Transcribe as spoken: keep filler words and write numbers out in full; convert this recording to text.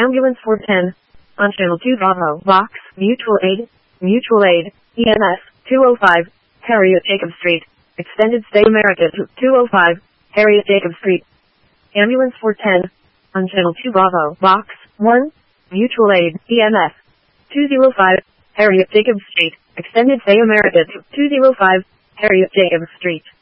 Ambulance four ten. On channel two Bravo. Box. Mutual aid. Mutual aid. E M S. two oh five. Harriet Jacobs Street. Extended Stay America. two oh five. Harriet Jacobs Street. Ambulance four ten. On channel two Bravo. Box. one. Mutual aid. E M S. two oh five. Harriet Jacobs Street. Extended Stay America. two oh five. Harriet Jacobs Street.